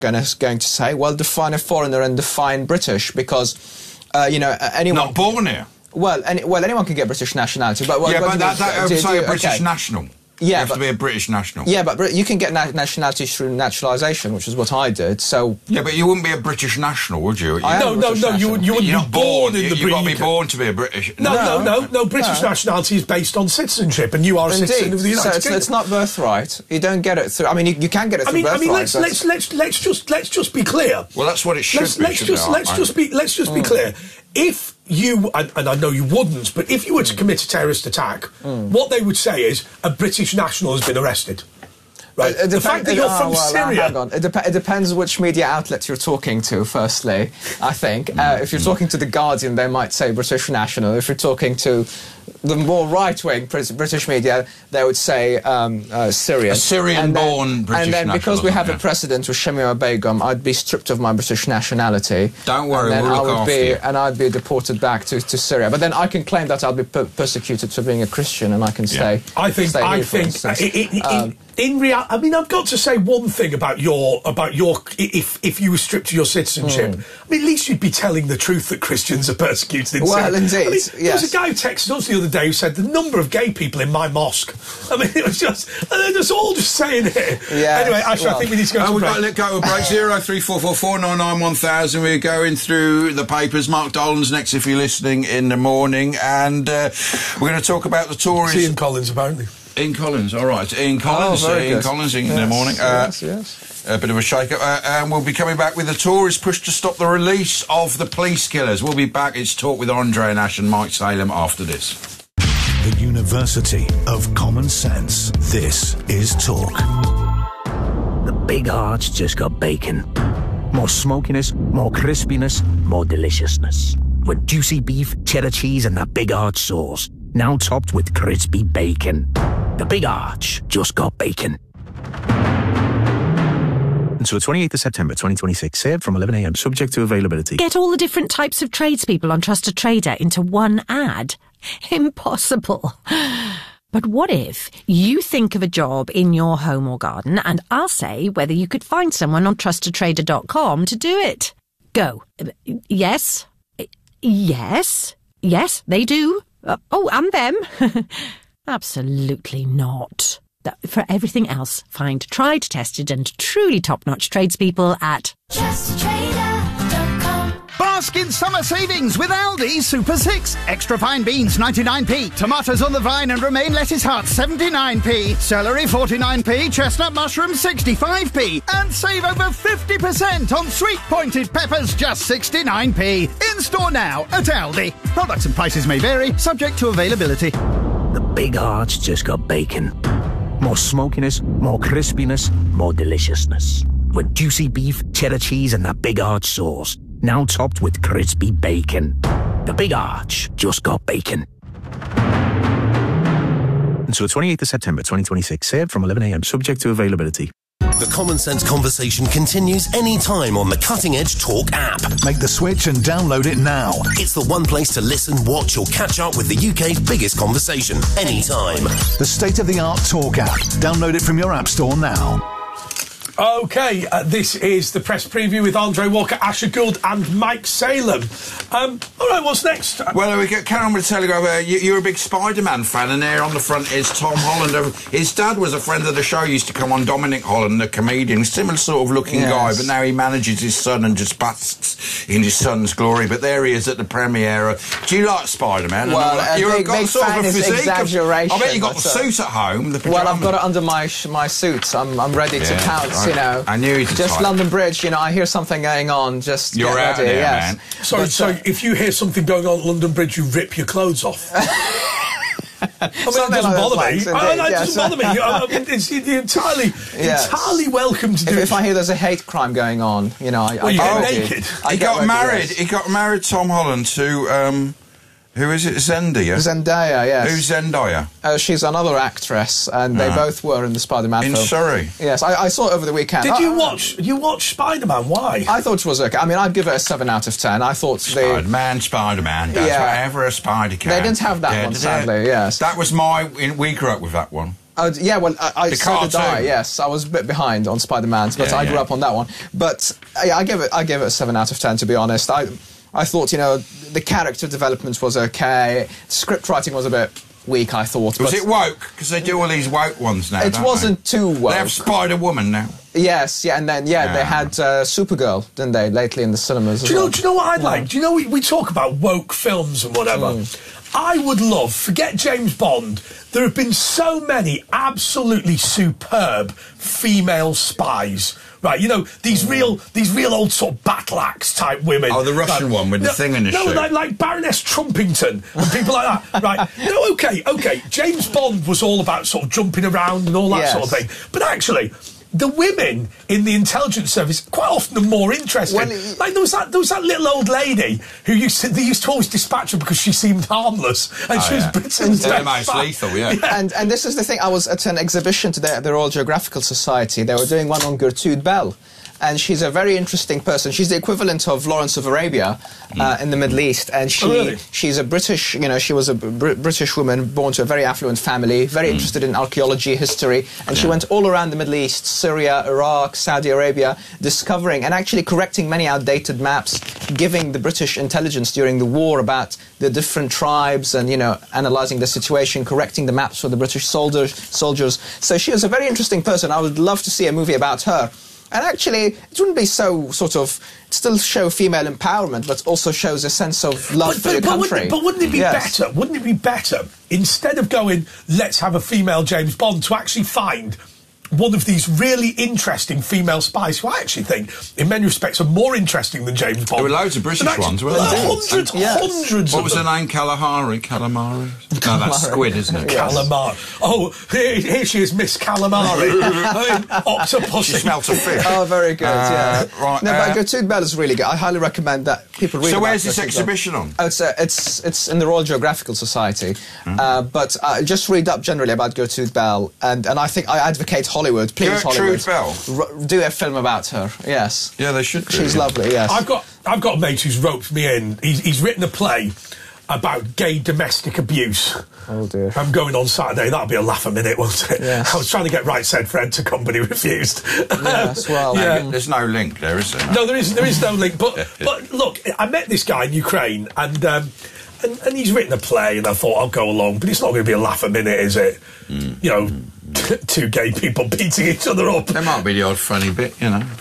going to say, well, define a foreigner and define British, because, anyone... Not born here. Well, anyone can get British nationality, but... But I would say a British national. Yeah, you have to be a British national. Yeah, but you can get nationality through naturalisation, which is what I did, so... Yeah, but you wouldn't be a British national, would you? No, you wouldn't be born in the... You've got to be born to be a British... No, British nationality is based on citizenship, and you are a citizen of the United Kingdom. So it's not birthright. You don't get it through... I mean, you can get it through birthright. Let's just be clear. Well, that's what it should be. Let's just be clear. If you, and I know you wouldn't, but if you were to commit a terrorist attack, what they would say is a British national has been arrested. Right. The fact that you're from Syria... Hang on. It depends which media outlet you're talking to, firstly, I think. If you're talking to The Guardian, they might say British national. If you're talking to the more right-wing British media, they would say Syrian. A Syrian-born British national. And then, because we have a precedent with Shamima Begum, I'd be stripped of my British nationality. Don't worry, we'll look after you. And I'd be deported back to Syria. But then I can claim that I'll be persecuted for being a Christian, and I can stay. I think in reality, I mean, I've got to say one thing about your if you were stripped of your citizenship. I mean, at least you'd be telling the truth that Christians are persecuted in Syria. Well, indeed, I mean, there was a guy who texted us the other day who said the number of gay people in my mosque. I mean, it was just, and they're just all just saying it. Yeah. Anyway, Ash, I think we need to go to we've got to let go of a break. 03444991000. We're going through the papers. Mark Dolan's next if you're listening in the morning, and we're going to talk about the Tories. Ian Collins, apparently. Ian Collins, all right. Ian Collins, in the morning. Yes. A bit of a shake-up. And we'll be coming back with the Tories push to stop the release of the police killers. We'll be back. It's Talk with Andre and Ash and Mike Salem after this. The University of Common Sense. This is Talk. The Big Arch just got bacon. More smokiness, more crispiness, more deliciousness. With juicy beef, cheddar cheese and the Big Arch sauce. Now topped with crispy bacon. The Big Arch just got bacon. Until the 28th of September 2026, served from 11 a.m, subject to availability. Get all the different types of tradespeople on Trusted Trader into one ad. Impossible. But what if you think of a job in your home or garden, and I'll say whether you could find someone on trustedtrader.com to do it. Go. Yes. Yes. Yes, they do. And them. Absolutely not. For everything else, find tried, tested and truly top-notch tradespeople at TrustedTrader.com. Bask in summer savings with Aldi Super 6. Extra fine beans 99p, tomatoes on the vine and romaine lettuce hearts 79p, celery 49p, chestnut mushrooms 65p, and save over 50% on sweet pointed peppers just 69p. In store now at Aldi. Products and prices may vary, subject to availability. The Big Arch just got bacon. More smokiness, more crispiness, more deliciousness. With juicy beef, cheddar cheese and the Big Arch sauce. Now topped with crispy bacon. The Big Arch just got bacon. Until the 28th of September 2026, served from 11 a.m, subject to availability. The Common Sense conversation continues anytime on the Cutting Edge Talk app. Make the switch and download it now. It's the one place to listen, watch or catch up with the UK's biggest conversation anytime. The state-of-the-art Talk app. Download it from your app store now. OK, this is the press preview with Andre Walker, Asher Gould and Mike Salem. All right, what's next? Well, we get carry on with the Telegraph. You're a big Spider-Man fan, and there on the front is Tom Holland. His dad was a friend of the show, used to come on, Dominic Holland, the comedian, similar sort of looking guy, but now he manages his son and just basks in his son's glory. But there he is at the premiere. Do you like Spider-Man? Well, you've got sort of a physique. Exaggeration. I bet you got the suit at home. Well, I've got it under my suit. I'm ready to pounce. You know, I knew just London Bridge. You know, I hear something going on. Just you're out ready, there, man. So if you hear something going on at London Bridge, you rip your clothes off. I mean, it doesn't bother me. It doesn't bother me. I mean, it's entirely welcome to do. If I hear there's a hate crime going on, you know, you get naked. He got married. He got married, Tom Holland, to who is it? Zendaya, yes. Who's Zendaya? She's another actress, and they both were in the Spider-Man film. In Surrey? Yes, I saw it over the weekend. Did you watch Spider-Man? Why? I thought it was okay. I mean, I'd give it a 7 out of 10. I thought Spider-Man does whatever a spider can. They didn't have that one, sadly, yes. That was we grew up with that one. Yeah, well, I The so did I. cartoon. Yes, I was a bit behind on Spider-Man's, but Yeah, I grew yeah. up on that one. But I gave it a 7 out of 10, to be honest. I thought, you know, the character development was okay. Script writing was a bit weak, I thought. Was but it woke? Because they do all these woke ones now. It don't wasn't they? too woke. They have Spider-Woman now. Yes, yeah, and then they had Supergirl, didn't they, lately in the cinemas? Do you know what I'd like? Do you know we talk about woke films and whatever? I would love, forget James Bond, there have been so many absolutely superb female spies. Right, you know, these real old sort of battle axe type women. Oh, the Russian one with the thing in his No, shoe. like Baroness Trumpington and people like that. Right. No, okay. James Bond was all about sort of jumping around and all that sort of thing. But actually, the women in the intelligence service quite often are more interesting. Like there was that little old lady who they used to always dispatch her because she seemed harmless and she was Britain's most lethal, yeah. And this is the thing. I was at an exhibition today at the Royal Geographical Society. They were doing one on Gertrude Bell. And she's a very interesting person. She's the equivalent of Lawrence of Arabia in the Middle East. And she's a British, you know, she was a British woman born to a very affluent family, very interested in archaeology, history. And she went all around the Middle East, Syria, Iraq, Saudi Arabia, discovering and actually correcting many outdated maps, giving the British intelligence during the war about the different tribes and, you know, analysing the situation, correcting the maps for the British soldiers. So she was a very interesting person. I would love to see a movie about her. And actually, it wouldn't be so sort of still show female empowerment, but also shows a sense of love for your country. But wouldn't it be better? Wouldn't it be better instead of going, let's have a female James Bond, to actually find one of these really interesting female spies who I actually think, in many respects, are more interesting than James Bond. There were loads of British ones, weren't there? Hundreds What of was her them. name? Calamari? No, that's squid, isn't it? Calamari. Oh, here she is, Miss Calamari. I mean, octopus. She smelt of fish. Oh, very good, yeah. Right, no, but Gertrude Bell is really good. I highly recommend that people read So about where's this Gertrude Bell. exhibition on? Oh, it's in the Royal Geographical Society. But just read up generally about Gertrude Bell. And I think I advocate Hollywood. Please, Gertrude Hollywood. Bell? Do a film about her, yes. Yeah, they should do. She's lovely, yes. I've got a mate who's roped me in. He's written a play about gay domestic abuse. Oh dear. I'm going on Saturday. That'll be a laugh a minute, won't it? Yes. I was trying to get Right Said Fred to come, but he refused. Yes, well. There's no link there, is there? No, there is no link. But look, I met this guy in Ukraine, and he's written a play, and I thought I'll go along, but it's not going to be a laugh a minute, is it? You know, two gay people beating each other up. There might be the odd funny bit, you know.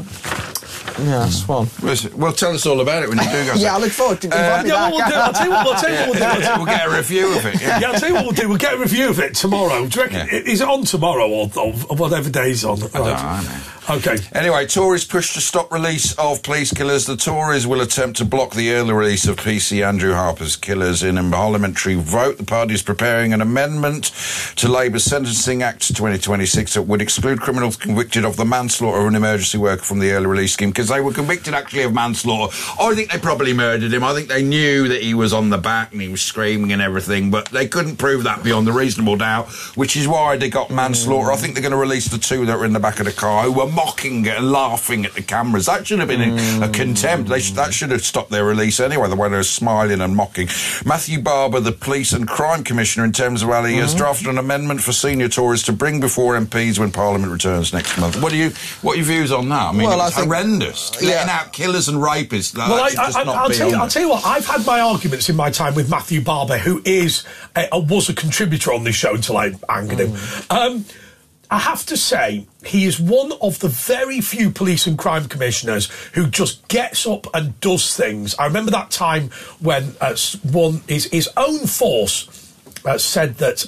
Yes, well. Well, tell us all about it when you do go. Yeah, I look forward to invite me Yeah, back. what we'll do, I'll tell you what we'll do. We'll get a review of it. Yeah. I'll tell you what we'll do. We'll get a review of it tomorrow. Do you reckon, is it on tomorrow or whatever day it's on? I don't know. Okay. Anyway, Tories push to stop release of Police Killers. The Tories will attempt to block the early release of PC Andrew Harper's Killers in a parliamentary vote. The party is preparing an amendment to Labour's Sentencing Act 2026 that would exclude criminals convicted of the manslaughter of an emergency worker from the early release scheme, because they were convicted actually of manslaughter. I think they probably murdered him. I think they knew that he was on the back and he was screaming and everything, but they couldn't prove that beyond a reasonable doubt, which is why they got manslaughter. I think they're going to release the two that were in the back of the car who were mocking it and laughing at the cameras. That should have been a contempt. That should have stopped their release anyway, the way they were smiling and mocking. Matthew Barber, the Police and Crime Commissioner in Thames Valley, has drafted an amendment for senior Tories to bring before MPs when Parliament returns next month. What are your views on that? I mean, Well, it's I think- horrendous. Letting out killers and rapists. Well, I'll tell you what. I've had my arguments in my time with Matthew Barber, who was a contributor on this show until I angered him. I have to say, he is one of the very few police and crime commissioners who just gets up and does things. I remember that time when his own force said that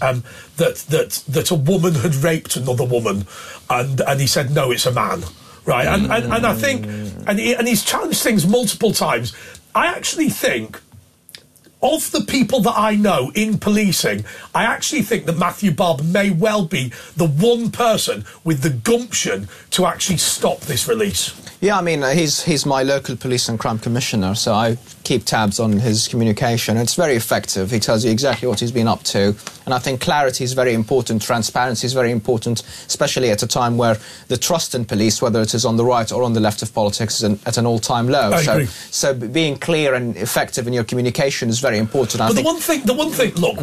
a woman had raped another woman, and he said, no, it's a man. Right, and I think, and he's challenged things multiple times. I actually think, of the people that I know in policing, I actually think that Matthew Barber may well be the one person with the gumption to actually stop this release. Yeah, I mean, he's my local police and crime commissioner, so I keep tabs on his communication. It's very effective. He tells you exactly what he's been up to. And I think clarity is very important, transparency is very important, especially at a time where the trust in police, whether it is on the right or on the left of politics, is at an all-time low. I agree. So being clear and effective in your communication is very important. But the one thing, look,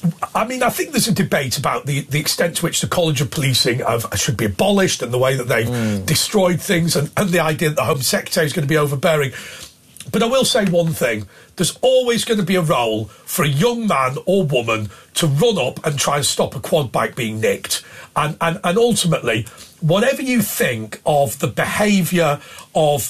I mean, I think there's a debate about the extent to which the College of Policing should be abolished and the way that they've destroyed things and the idea that the Home Secretary is going to be overbearing. But I will say one thing. There's always going to be a role for a young man or woman to run up and try and stop a quad bike being nicked. And ultimately, whatever you think of the behaviour of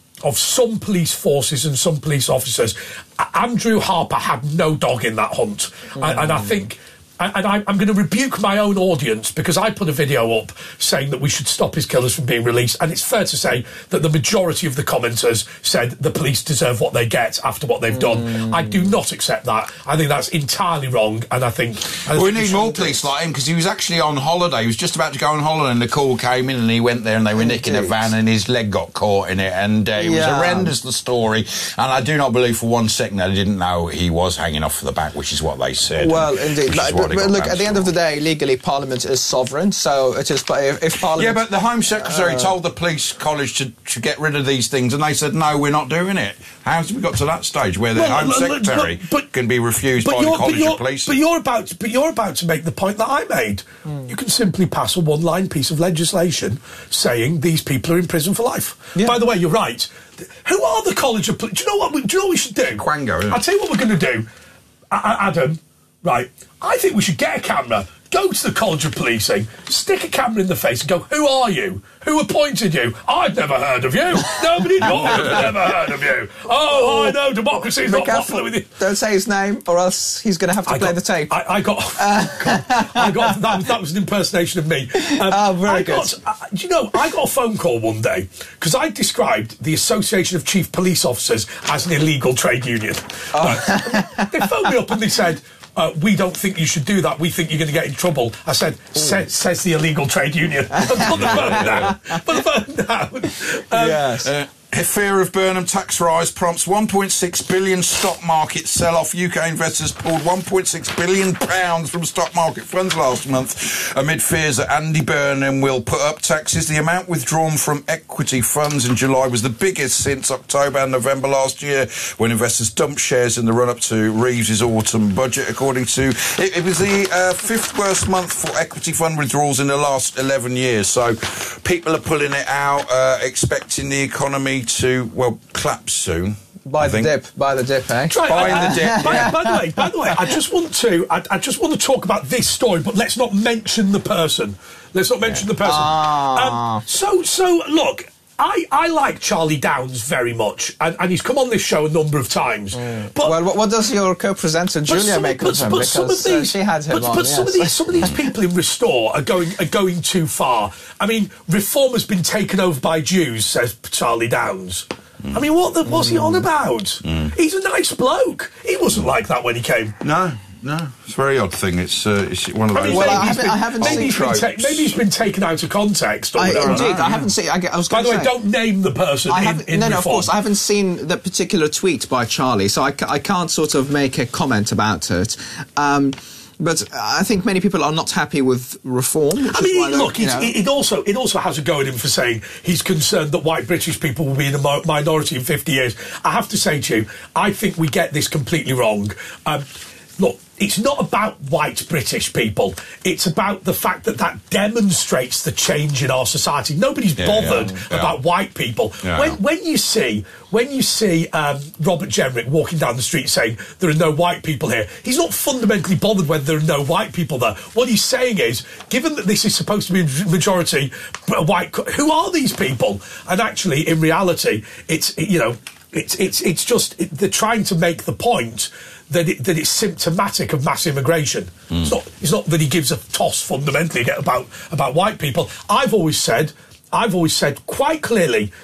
some police forces and some police officers, Andrew Harper had no dog in that hunt. And I think... And I'm going to rebuke my own audience because I put a video up saying that we should stop his killers from being released, and it's fair to say that the majority of the commenters said the police deserve what they get after what they've done. I do not accept that. I think that's entirely wrong, and I think... we need more police like him, because he was actually on holiday. He was just about to go on holiday and the call came in and he went there and they were nicking a van and his leg got caught in it, and it was horrendous, the story, and I do not believe for one second that they didn't know he was hanging off the back, which is what they said. Well, indeed. But look, at the end of the day, legally, Parliament is sovereign, so it is... If Parliament... Yeah, but the Home Secretary told the police college to get rid of these things, and they said, no, we're not doing it. How have we got to that stage where the Home Secretary can be refused by the College of Police? But you're about to make the point that I made. You can simply pass a one-line piece of legislation saying these people are in prison for life. Yeah. By the way, you're right. Who are the College of Police? Do you know what we should do? Quango, isn't it? I'll tell you what we're going to do, Adam. Right, I think we should get a camera, go to the College of Policing, stick a camera in the face and go, who are you? Who appointed you? I've never heard of you. Nobody in Europe has ever heard of you. Oh, I know, democracy is not popular with you. Don't say his name, or else he's going to have to play the tape. That was an impersonation of me. Very good. I got a phone call one day, because I described the Association of Chief Police Officers as an illegal trade union. They phoned me up and they said, we don't think you should do that. We think you're going to get in trouble. I said, says the illegal trade union. Put the phone down. Yes. Fear of Burnham tax rise prompts £1.6 billion stock market sell-off. UK investors pulled £1.6 billion from stock market funds last month amid fears that Andy Burnham will put up taxes. The amount withdrawn from equity funds in July was the biggest since October and November last year, when investors dumped shares in the run-up to Reeves' autumn budget. According to... It was the fifth worst month for equity fund withdrawals in the last 11 years. So people are pulling it out, expecting the economy to, well, collapse soon. By the dip, eh? Buying the dip. By the way, I just want to talk about this story, but let's not mention the person. So look, I like Charlie Downs very much, and he's come on this show a number of times. But well, what does your co-presenter Julia make of him? Because she had him on. But some of these people in Restore are going too far. I mean, Reform has been taken over by Jews, says Charlie Downs. I mean, what's he on about? He's a nice bloke. He wasn't like that when he came. No, it's a very odd thing. It's one of those. I haven't seen tropes. Maybe he's been taken out of context. Or Indeed, I haven't seen. I was by the way, don't name the person. No, of course, I haven't seen the particular tweet by Charlie, so I can't sort of make a comment about it. But I think many people are not happy with Reform. I mean, look, it also has a go at him for saying he's concerned that white British people will be in a minority in 50 years. I have to say to you, I think we get this completely wrong. Look, it's not about white British people. It's about the fact that demonstrates the change in our society. Nobody's bothered about white people. Yeah. When you see Robert Jenrick walking down the street saying there are no white people here, he's not fundamentally bothered whether there are no white people there. What he's saying is, given that this is supposed to be a majority white, who are these people? And actually, in reality, it's just they're trying to make the point that it's symptomatic of mass immigration. It's not that he gives a toss fundamentally about white people. I've always said quite clearly,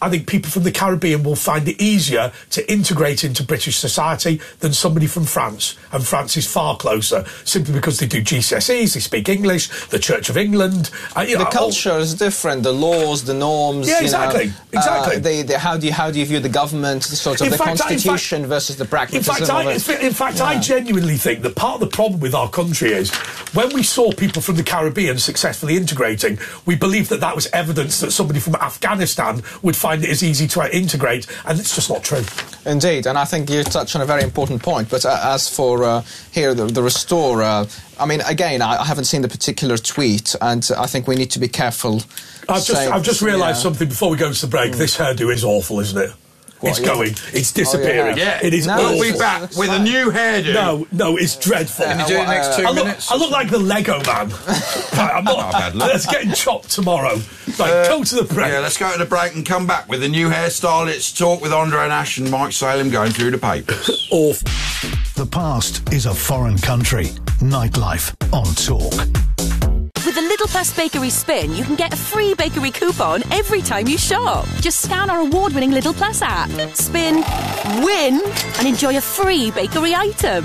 I think people from the Caribbean will find it easier to integrate into British society than somebody from France. And France is far closer, simply because they do GCSEs, they speak English, the Church of England. The culture is different, the laws, the norms. Yeah, exactly. How do you view the government, the constitution versus the pragmatism of it? In fact, I genuinely think that part of the problem with our country is when we saw people from the Caribbean successfully integrating, we believed that was evidence that somebody from Afghanistan would find it as easy to integrate, and it's just not true. Indeed, and I think you touch on a very important point. But as for here, the Restore, I mean, again, I haven't seen the particular tweet, and I think we need to be careful. I've just realised something before we go to the break. This hairdo is awful, isn't it? It's disappearing. It is. We'll be back with a new hairdo. No, it's dreadful. Can you do it next 2 minutes? I look like the Lego man. I'm not bad luck. That's getting chopped tomorrow. Right, go to the break. Yeah, let's go to the break and come back with a new hairstyle. Let's talk with Andre Nash and Mike Salem going through the papers. Awful. The past is a foreign country. Nightlife on Talk. With the Lidl Plus Bakery Spin, you can get a free bakery coupon every time you shop. Just scan our award-winning Lidl Plus app, spin, win, and enjoy a free bakery item.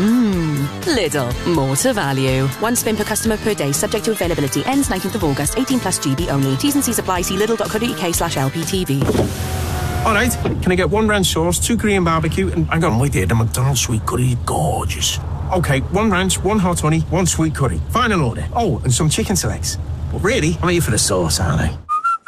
Lidl, more to value. One spin per customer per day, subject to availability. Ends 19th of August, 18 plus GB only. T's and C's apply. See lidl.co.uk/LPTV. All right, can I get 1 ranch sauce, 2 Korean barbecue, and hang on, wait there, the McDonald's sweet curry, gorgeous. Okay, 1 ranch, 1 hot honey, 1 sweet curry. Final order. Oh, and some chicken selects. But really, I'm here for the sauce, aren't I?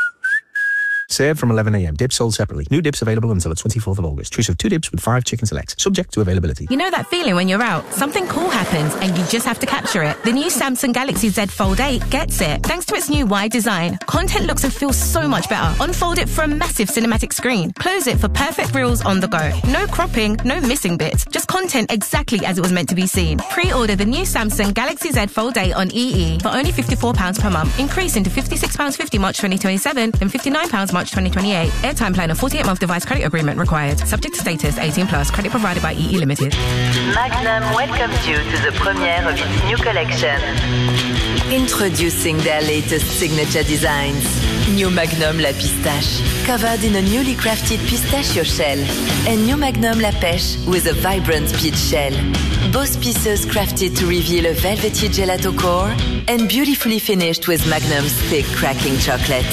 Served from 11 a.m. Dips sold separately. New dips available until the 24th of August. Choose of 2 dips with 5 chicken selects. Subject to availability. You know that feeling when you're out? Something cool happens and you just have to capture it. The new Samsung Galaxy Z Fold 8 gets it. Thanks to its new wide design, content looks and feels so much better. Unfold it for a massive cinematic screen. Close it for perfect reels on the go. No cropping, no missing bits. Just content exactly as it was meant to be seen. Pre-order the new Samsung Galaxy Z Fold 8 on EE for only £54 per month. Increasing to £56.50 March 2027, then £59 March 2028. Airtime plan of 48-month device credit agreement required. Subject to status 18+. Credit provided by EE Limited. Magnum welcomes you to the premiere of its new collection. Introducing their latest signature designs. New Magnum La Pistache, covered in a newly crafted pistachio shell. And New Magnum La Pêche with a vibrant peach shell. Both pieces crafted to reveal a velvety gelato core and beautifully finished with Magnum's thick cracking chocolate.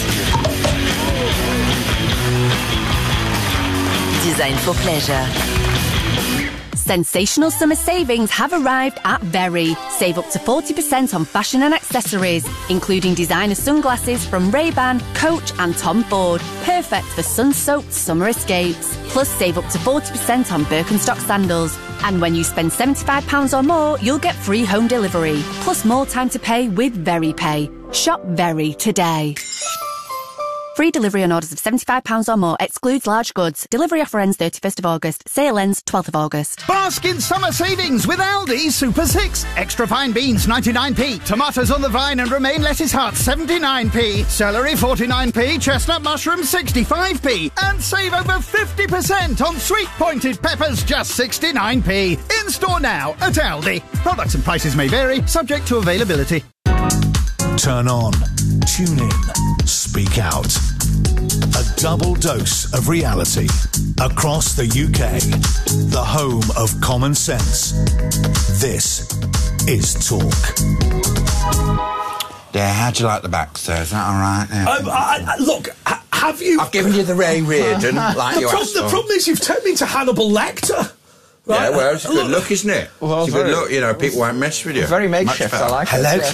Designed for pleasure. Sensational summer savings have arrived at Very. Save up to 40% on fashion and accessories, including designer sunglasses from Ray-Ban, Coach and Tom Ford. Perfect for sun-soaked summer escapes. Plus, save up to 40% on Birkenstock sandals. And when you spend £75 or more, you'll get free home delivery. Plus more time to pay with Very Pay. Shop Very today. Free delivery on orders of £75 or more. Excludes large goods. Delivery offer ends 31st of August. Sale ends 12th of August. Bask in summer savings with Aldi Super 6. Extra fine beans 99p. Tomatoes on the vine and romaine lettuce hearts 79p. Celery 49p. Chestnut mushrooms 65p. And save over 50% on sweet pointed peppers just 69p. In store now at Aldi. Products and prices may vary, subject to availability. Turn on, tune in, speak out. A double dose of reality across the UK. The home of common sense. This is Talk. Yeah, how'd you like the back, sir? Is that all right? Yeah. Look, have you... I've given you the Ray Reardon, like you asked for. The problem is you've turned me into Hannibal Lecter. Right? Yeah, well, it's a good look, isn't it? Well, it's a good look, you know, people won't mess with you. Very makeshift, I like Hello, it.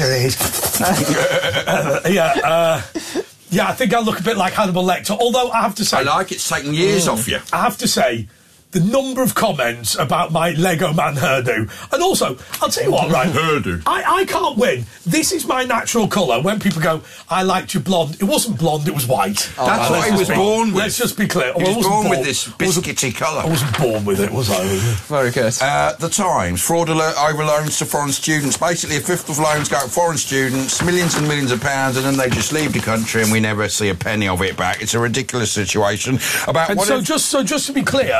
Clarice. Yeah, I think I look a bit like Hannibal Lecter, although I have to say... I like it's taking years off you. I have to say, the number of comments about my Lego Man hairdo, and also, I'll tell you what, right? Hairdo. I can't win. This is my natural colour. When people go, I liked your blonde, it wasn't blonde, it was white. That's what he was born with. Let's just be clear. He was born with this biscuity colour. I wasn't born with it, was I? Very good. The Times, fraud alert over loans to foreign students. Basically, a fifth of loans go to foreign students, millions and millions of pounds, and then they just leave the country and we never see a penny of it back. It's a ridiculous situation. Just to be clear,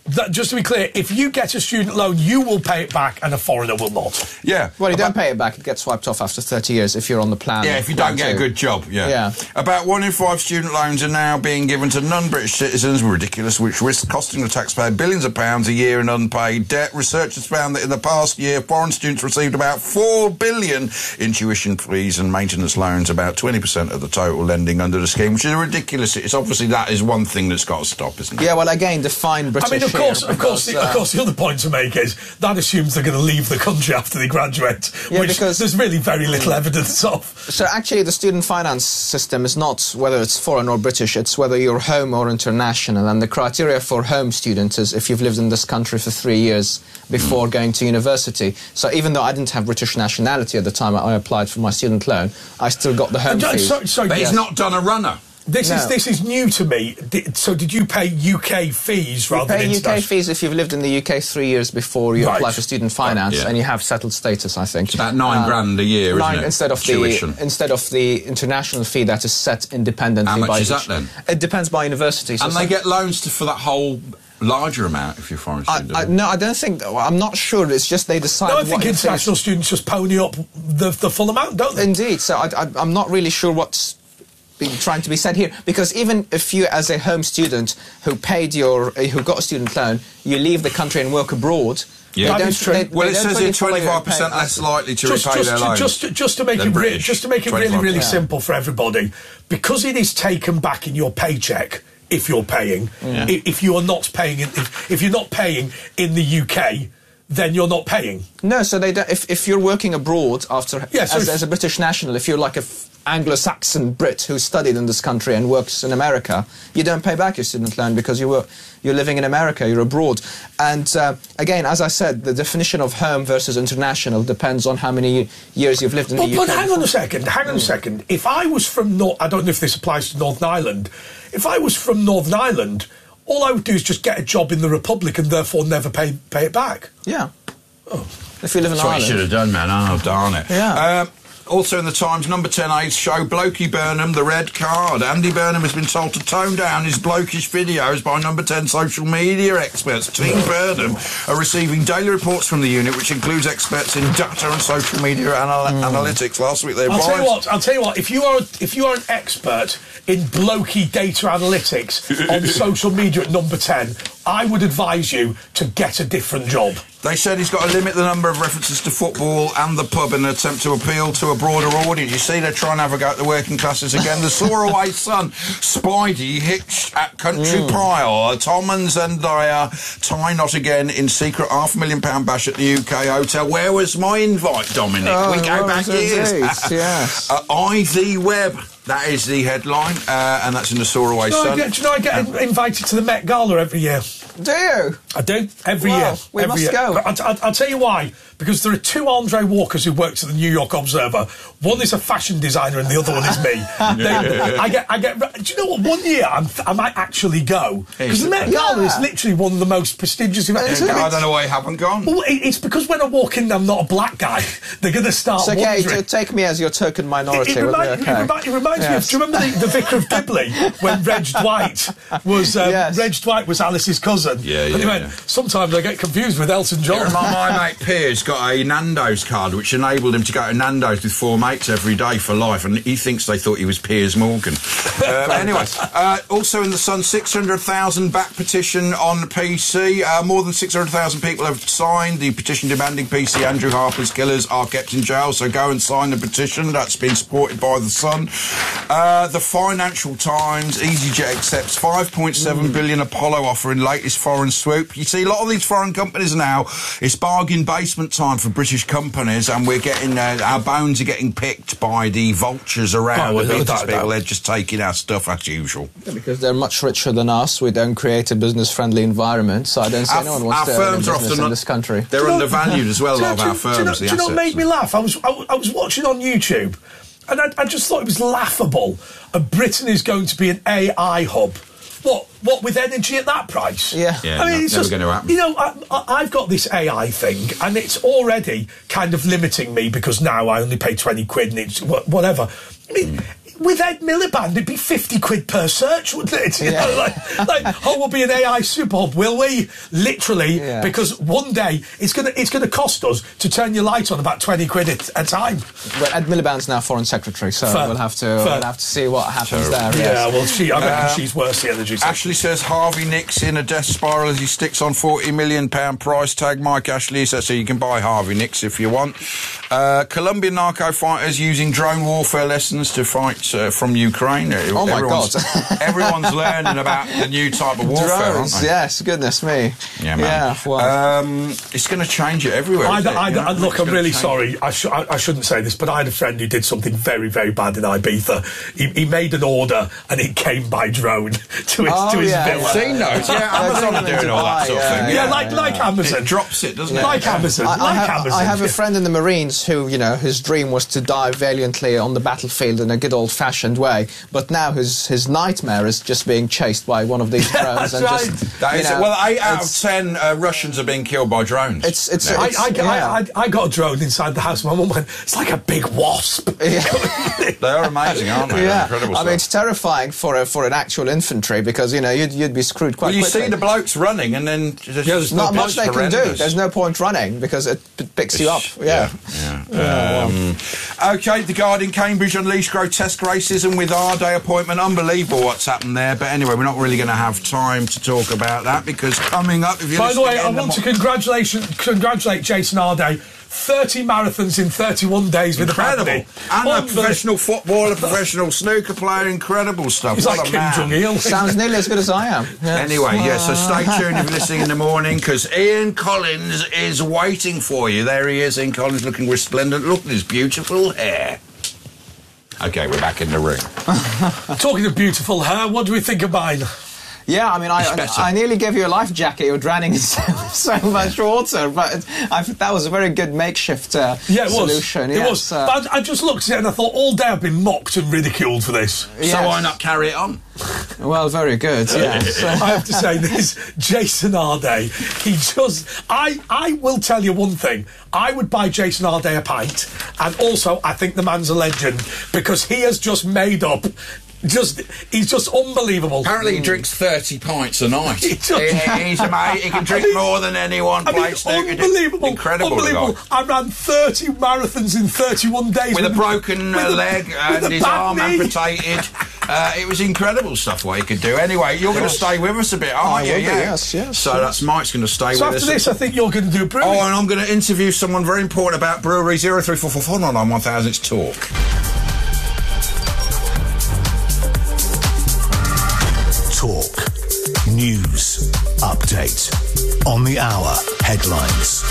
just to be clear, if you get a student loan, you will pay it back and a foreigner will not. Yeah. Well, you don't pay it back. It gets wiped off after 30 years if you're on the plan. Yeah, if you don't get a good job, yeah. About 1 in 5 student loans are now being given to non-British citizens, ridiculous, which risks costing the taxpayer billions of pounds a year in unpaid debt. Researchers found that in the past year, foreign students received about $4 billion in tuition fees and maintenance loans, about 20% of the total lending under the scheme, which is ridiculous. It's obviously that is one thing that's got to stop, isn't it? Yeah, well, again, define British. I mean, of course, the other point to make is that assumes they're going to leave the country after they graduate, which because there's really very little evidence of. So actually, the student finance system is not whether it's foreign or British, it's whether you're home or international. And the criteria for home students is if you've lived in this country for 3 years before going to university. So even though I didn't have British nationality at the time I applied for my student loan, I still got the home fees. But he's not done a runner. This is new to me. So did you pay UK fees rather than international? You pay UK fees if you've lived in the UK 3 years before you apply for student finance and you have settled status, I think. It's about £9,000 a year, isn't it? Instead of the international fee that is set independently. How much by is that then? It depends by university. And they get loans for that whole larger amount if you're foreign student? No, I don't think. I'm not sure. It's just they decide. No, I think international students just pony up the full amount, don't they? Indeed. So I'm not really sure what's being trying to be said here, because even if you, as a home student who got a student loan, you leave the country and work abroad. Yeah, it says here 25% less likely to repay their loan. Just to make it really simple for everybody, because it is taken back in your paycheck. If you're paying, if you are not paying, if you're not paying in the UK, then you're not paying. No, so they don't. If you're working abroad as a British national, if you're like a Anglo-Saxon Brit who studied in this country and works in America, you don't pay back your student loan because you're living in America, you're abroad. And again, as I said, the definition of home versus international depends on how many years you've lived in the UK. But hang on a second. If I was from I don't know if this applies to Northern Ireland. If I was from Northern Ireland, all I would do is just get a job in the Republic and therefore never pay it back. Yeah. Oh. If you live in That's Ireland. what you should have done, man. Oh, darn it. Yeah. Also in the Times, number 10 show Blokey Burnham the red card. Andy Burnham has been told to tone down his blokish videos by number 10 social media experts. Team Burnham are receiving daily reports from the unit, which includes experts in data and social media analytics. Last week they I'll tell you what. If you are an expert in blokey data analytics on social media at number 10, I would advise you to get a different job. They said he's got to limit the number of references to football and the pub in an attempt to appeal to a broader audience. You see, they're trying to have a go at the working classes again. The Soaraway son, Spidey, hitched at Country Pile. Tom and Zendaya tie knot again in secret £500,000 bash at the UK hotel. Where was my invite, Dominic? We go back years. Yes. IV Web. That is the headline, and that's in the Soaraway Sun. Do you know I get invited to the Met Gala every year? Do you? I do, every year. We must go. I'll tell you why. Because there are two Andre Walkers who worked at the New York Observer. One is a fashion designer and the other one is me. I get. Do you know what? One year I might actually go, because the Met Gala is literally one of the most prestigious events. I don't know why you haven't gone. Well, it's because when I walk in, I'm not a black guy. They're going to start wondering. Okay, take me as your token minority. It reminds me of. Do you remember the Vicar of Dibley when Reg Dwight was Alice's cousin? Yeah. Sometimes I get confused with Elton John. My mate Piers got a Nando's card which enabled him to go to Nando's with 4 mates every day for life, and he thinks they thought he was Piers Morgan. Anyway, also in the Sun, 600,000 back petition on PC. More than 600,000 people have signed the petition demanding PC Andrew Harper's killers are kept in jail, so go and sign the petition. That's been supported by the Sun. The Financial Times, EasyJet accepts $5.7 billion Apollo offer in latest foreign swoop. You see, a lot of these foreign companies now, it's bargain basement time for British companies, and we're getting our bones are getting picked by the vultures around. They're just taking our stuff as usual. Yeah, because they're much richer than us. We don't create a business-friendly environment, so I don't see anyone wants to earn business in this country. They're undervalued as well, a lot of our firms. Do you know what made me laugh? I was watching on YouTube, and I just thought it was laughable. Britain is going to be an AI hub. What with energy at that price? Yeah. I mean, it's never just going to happen. You know, I've got this AI thing, and it's already kind of limiting me because now I only pay 20 quid and it's whatever. I mean, with Ed Miliband, it'd be 50 quid per search, wouldn't it? You know, we'll be an AI super hub, will we? Literally, because one day it's gonna cost us to turn your light on about 20 quid a time. Well, Ed Miliband's now Foreign Secretary, so we'll have to see what happens there. Yeah, well, I reckon she's worse, the energy sector. Ashley says Harvey Nicks in a death spiral as he sticks on £40 million price tag. Mike Ashley says so you can buy Harvey Nicks if you want. Colombian narco fighters using drone warfare lessons to fight from Ukraine. Oh my God! Everyone's learning about the new type of warfare, drones, aren't they? Yes, goodness me. Yeah, man. Yeah, well. It's going to change it everywhere. Look, I'm really sorry. I shouldn't say this, but I had a friend who did something very, very bad in Ibiza. He made an order and it came by drone to his villa. Seen those? Yeah, Amazon are doing all that sort of thing. Yeah, like Amazon. It drops it, doesn't it? Like Amazon. I have a friend in the Marines who, his dream was to die valiantly on the battlefield in a good old-fashioned way, but now his nightmare is just being chased by one of these drones. That's right. Well, 8 out of 10 Russians are being killed by drones. I got a drone inside the house. My mum went, it's like a big wasp. They are amazing, aren't they? Yeah. Incredible stuff. I mean, it's terrifying for an actual infantry because, you'd be screwed quite quickly. Well, you see the blokes running and then there's not much they can do. There's no point running because it picks you up. Yeah. OK, The Guardian, Cambridge unleashed grotesque racism with our day appointment. Unbelievable what's happened there. But anyway, we're not really going to have time to talk about that because coming up... By the way, I want to congratulate Jason Arday. 30 marathons in 31 days with incredible. A and a professional footballer, professional snooker player, incredible stuff. He's like Kim Jong-il. Sounds nearly as good as I am. Yeah. Anyway, so stay tuned if you're listening in the morning because Ian Collins is waiting for you. There he is, Ian Collins, looking resplendent. Look at his beautiful hair. OK, we're back in the room. Talking of beautiful hair, what do we think of mine? Yeah, I mean, I nearly gave you a life jacket. You were drowning in so much water, but that was a very good makeshift solution. It was. But I just looked at it and I thought, all day I've been mocked and ridiculed for this. Yes. So why not carry it on? Well, very good, yes. I have to say this, Jason Arday, I will tell you one thing. I would buy Jason Arday a pint, and also I think the man's a legend because he has just made up... he's just unbelievable. Apparently he drinks 30 pints a night. He's amazing. He can drink more than anyone. Unbelievable. Incredible. I ran 30 marathons in 31 days. With a broken leg and his arm amputated. It was incredible stuff what he could do. Anyway, you're going to stay with us a bit, aren't you? Yes. So that's Mike's going to stay with us. So after this, I think you're going to do a brewery. Oh, and I'm going to interview someone very important about brewery. 03444 1000. It's Talk. Talk. News. Update. On the hour. Headlines.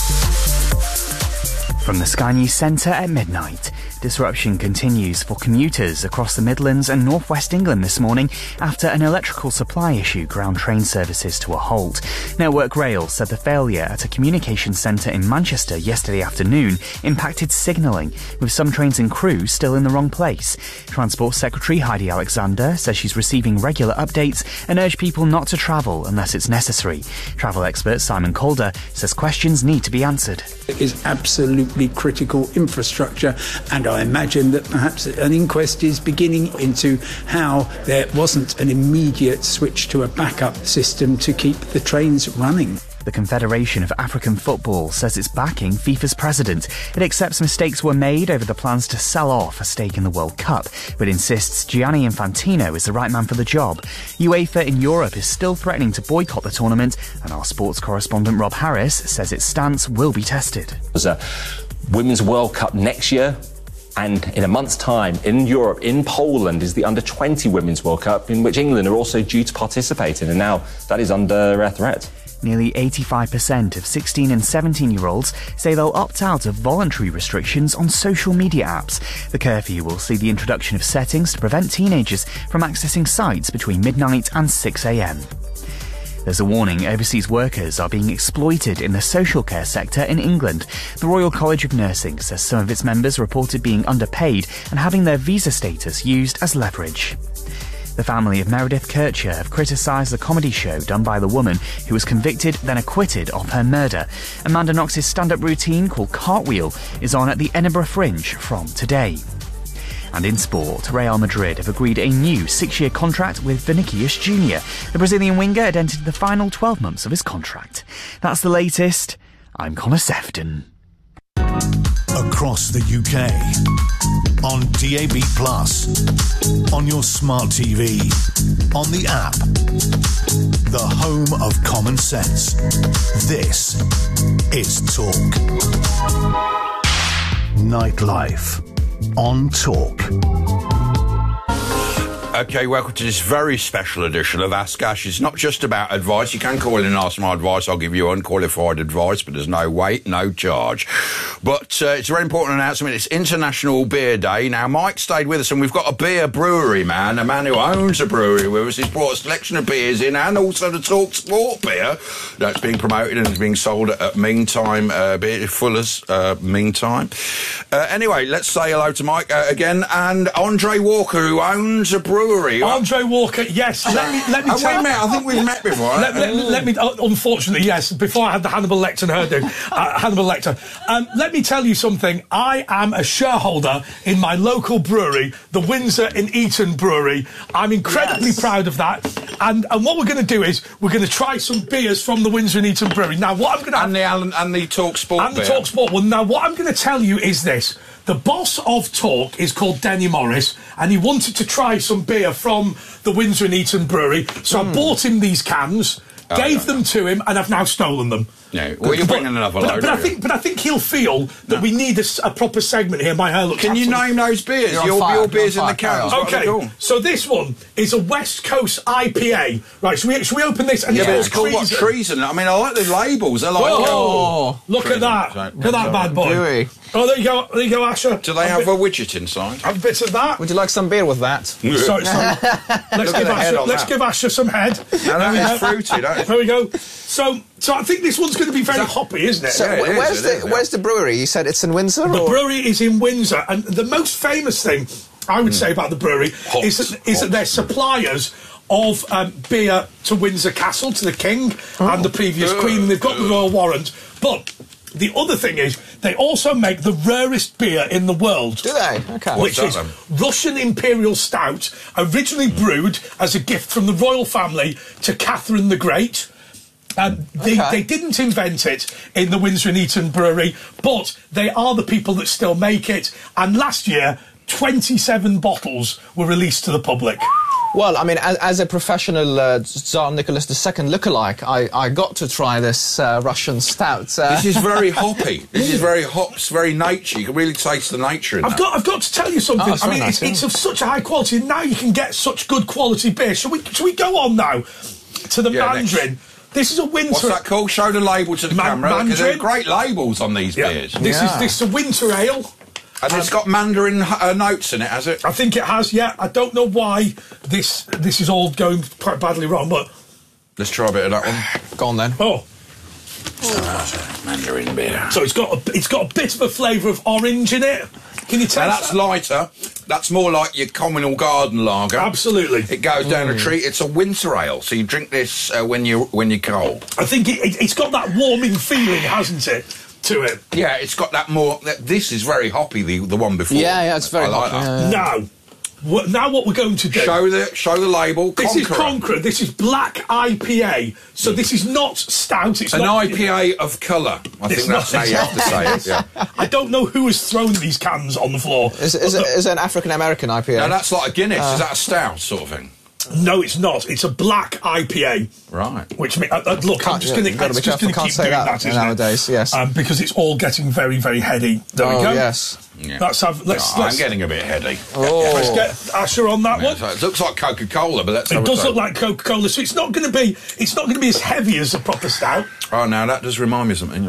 From the Sky News Centre at midnight. Disruption continues for commuters across the Midlands and North West England this morning after an electrical supply issue ground train services to a halt. Network Rail said the failure at a communications centre in Manchester yesterday afternoon impacted signalling, with some trains and crew still in the wrong place. Transport Secretary Heidi Alexander says she's receiving regular updates and urged people not to travel unless it's necessary. Travel expert Simon Calder says questions need to be answered. It is absolutely critical infrastructure, and I imagine that perhaps an inquest is beginning into how there wasn't an immediate switch to a backup system to keep the trains running. The Confederation of African Football says it's backing FIFA's president. It accepts mistakes were made over the plans to sell off a stake in the World Cup, but insists Gianni Infantino is the right man for the job. UEFA in Europe is still threatening to boycott the tournament, and our sports correspondent Rob Harris says its stance will be tested. There's a Women's World Cup next year, and in a month's time in Europe, in Poland, is the Under-20 Women's World Cup, in which England are also due to participate in, and now that is under threat. Nearly 85% of 16 and 17-year-olds say they'll opt out of voluntary restrictions on social media apps. The curfew will see the introduction of settings to prevent teenagers from accessing sites between midnight and 6 a.m. There's a warning overseas workers are being exploited in the social care sector in England. The Royal College of Nursing says some of its members reported being underpaid and having their visa status used as leverage. The family of Meredith Kircher have criticised the comedy show done by the woman who was convicted then acquitted of her murder. Amanda Knox's stand-up routine called Cartwheel is on at the Edinburgh Fringe from today. And in sport, Real Madrid have agreed a new 6-year contract with Vinicius Jr. The Brazilian winger had entered the final 12 months of his contract. That's the latest. I'm Connor Sefton. Across the UK, on DAB+, on your smart TV, on the app, the home of common sense. This is Talk. Nightlife on Talk. Okay, welcome to this very special edition of Ask Ash. It's not just about advice. You can call in and ask my advice. I'll give you unqualified advice, but there's no weight, no charge. But it's a very important announcement. It's International Beer Day. Now, Mike stayed with us, and we've got a beer brewery man, a man who owns a brewery with us. He's brought a selection of beers in, and also the Talk Sport beer that's being promoted and is being sold at Meantime, Fuller's Meantime. Anyway, let's say hello to Mike again, and Andre Walker, who owns a brewery. Andre Walker, yes. Let me have tell we met? I think we've met before. Let me. Unfortunately, yes. Before I had the Hannibal Lecter hairdo, Hannibal Lecter. Let me tell you something. I am a shareholder in my local brewery, the Windsor and Eton Brewery. I'm incredibly proud of that. And what we're going to do is we're going to try some beers from the Windsor and Eton Brewery. Now, what I'm going to and the Talk Sport and the Talk Sport one. Now, what I'm going to tell you is this. The boss of Talk is called Denny Morris, and he wanted to try some beer from the Windsor and Eton Brewery, so I bought him these cans, gave them to him, and I've now stolen them. No, well, you're bringing another load. But I think he'll feel that we need a proper segment here. My hair looks. Can you name those beers? Your beers in the cans. Okay, so this one is a West Coast IPA. Right, should we open this? And it's called what? Treason. I mean, I like the labels. I like. Oh, look at that! Look at that bad boy. Oh, there you go. There you go, Asher. Do they have a widget inside? Have a bit of that. Would you like some beer with that? Sorry. Let's give Asher some head. No, it's fruity, don't it? There we go. So I think this one's going to be very hoppy, isn't it? So where's the brewery? You said it's in Windsor? The brewery is in Windsor, and the most famous thing I would say about the brewery is that they're suppliers of beer to Windsor Castle, to the King and the previous Queen, and they've got the Royal Warrant. But the other thing is, they also make the rarest beer in the world. Do they? Okay. Which is Russian Imperial Stout, originally brewed as a gift from the royal family to Catherine the Great. They didn't invent it in the Windsor and Eton Brewery, but they are the people that still make it. And last year, 27 bottles were released to the public. Well, I mean, as a professional Tsar Nicholas II lookalike, I got to try this Russian stout. This is very hoppy. This is very hops, very nature. You can really taste the nature in I've got to tell you something. I mean, it's of such a high quality. Now you can get such good quality beer. Shall we go on now to the Mandarin? Next. This is a winter. What's that called? Show the label to the camera. Because there are great labels on these beers. This is a winter ale. And it's got Mandarin notes in it, has it? I think it has, yeah. I don't know why this is all going quite badly wrong, but... Let's try a bit of that one. Go on, then. Oh. Mandarin beer. So it's got a bit of a flavour of orange in it. Can you tell? Now that's lighter. That's more like your communal garden lager. Absolutely. It goes down a treat. It's a winter ale, so you drink this when you're cold. I think it's got that warming feeling, hasn't it, to it? Yeah, it's got that more... This is very hoppy, the one before. Yeah, it's very hoppy. Now what we're going to do... Show the label. This is Conqueror. This is black IPA. So this is not stout. It's an IPA of colour. I think that's how you have to say it. Yeah. I don't know who has thrown these cans on the floor. Is it an African-American IPA? No, that's like a Guinness. Is that a stout sort of thing? No, it's not. It's a black IPA. Right. Which means, look, I'm just going to keep doing that, nowadays, yes. Because it's all getting very, very heady. There we go. Yes. Yeah. I'm getting a bit heady. Let's get Asher on that one. So it looks like Coca-Cola, but it does look like Coca-Cola. So it's not going to be as heavy as a proper stout. Oh, now that does remind me of something.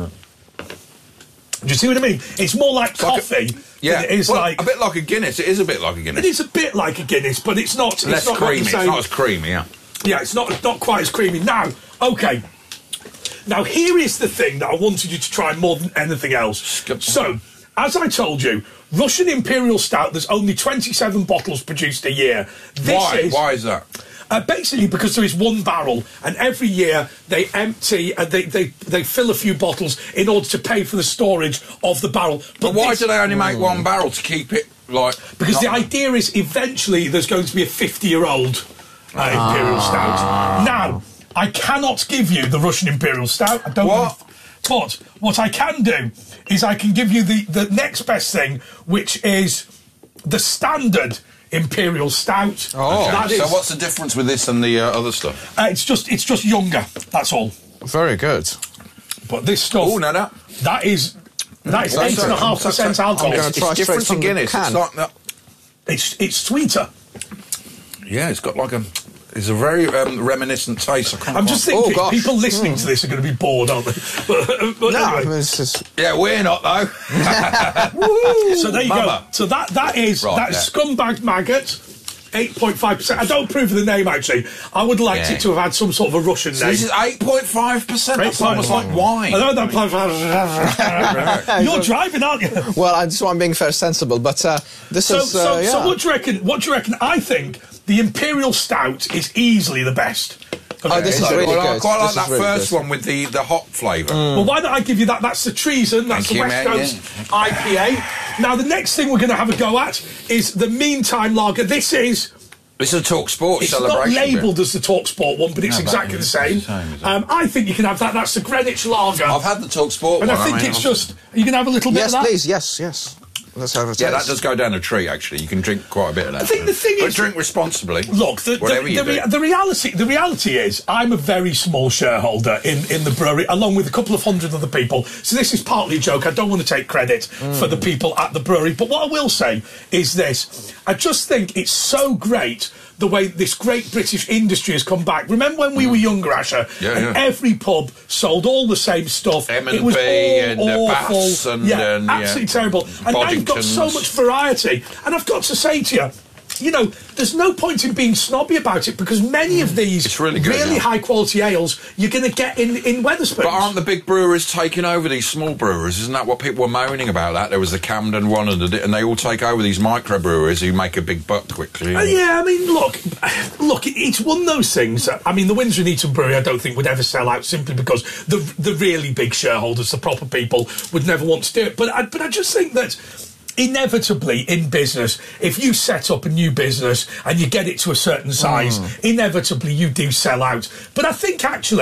Do you see what I mean? It's more like coffee. It is a bit like a Guinness. It is a bit like a Guinness. It is a bit like a Guinness, but it's not. Less creamy. It's not as creamy. Yeah. Yeah, it's not quite as creamy. Now, okay. Now here is the thing that I wanted you to try more than anything else. So, as I told you, Russian Imperial Stout. There's only 27 bottles produced a year. Why is that? Basically, because there is one barrel, and every year they empty, they fill a few bottles in order to pay for the storage of the barrel. But why do they only make one barrel to keep it like? Because the idea is eventually there's going to be a 50-year-old Imperial Stout. Now, I cannot give you the Russian Imperial Stout. I don't know. But what I can do is I can give you the next best thing, which is the standard Imperial Stout. Okay. So what's the difference with this and the other stuff? It's just younger. That's all. Very good. But this stuff. Oh no, that is 8.5% alcohol. It's different to Guinness. It's like that. It's sweeter. Yeah, it's got like it's a very reminiscent taste. I'm just thinking, people listening to this are going to be bored, aren't they? but no, anyway. Yeah, we're not though. So there you go. So that is Scumbag Maggot, 8.5%. I don't approve of the name actually. I would like it to have had some sort of a Russian name. This is 8.5%. That's almost like wine. You're driving, aren't you? Well, that's why I'm being fair sensible. But this is. So what do you reckon? What do you reckon? I think the Imperial Stout is easily the best. Oh, this is really good. I quite like that first one with the hop flavour. Well, why don't I give you that? That's the Treason. That's the West Coast IPA. Now, the next thing we're going to have a go at is the Meantime Lager. This is a Talk Sport celebration. It's not labelled as the Talk Sport one, but it's exactly the same. I think you can have that. That's the Greenwich Lager. I've had the Talk Sport one. And I think it's just... You can have a little bit of that? Yes, please. Yes. Let's have a taste. Yeah, that does go down a treat, actually. You can drink quite a bit of that. I think the thing is... drink responsibly. Look, the reality is I'm a very small shareholder in the brewery, along with a couple of hundred other people. So this is partly a joke. I don't want to take credit for the people at the brewery. But what I will say is this. I just think it's so great the way this great British industry has come back. Remember when we were younger, Asher? And every pub sold all the same stuff. M&B it was and awful. Bass and absolutely terrible. And now you've got so much variety. And I've got to say to you, you know, there's no point in being snobby about it because many of these really high-quality ales you're going to get in Wetherspoons. But aren't the big breweries taking over these small breweries? Isn't that what people were moaning about? That there was the Camden one and they all take over these microbreweries who make a big buck quickly. Yeah, I mean, look, it's one of those things. I mean, the Windsor and Eton Brewery I don't think would ever sell out simply because the really big shareholders, the proper people, would never want to do it. But I just think that inevitably in business, if you set up a new business and you get it to a certain size, inevitably you do sell out. But I think